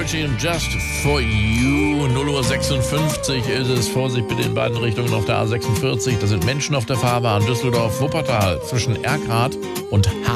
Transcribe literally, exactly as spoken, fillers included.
Authority und Just for You. null Uhr sechsundfünfzig ist es. Vorsicht bitte in beiden Richtungen auf der A sechsundvierzig. Da sind Menschen auf der Fahrbahn Düsseldorf-Wuppertal zwischen Erkrath und